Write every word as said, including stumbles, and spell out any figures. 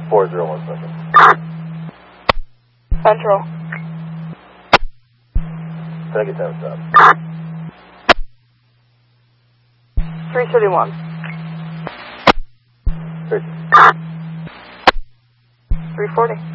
four zero one seven. Central. Can I get down stop? three thirty-one. Thirty. three forty.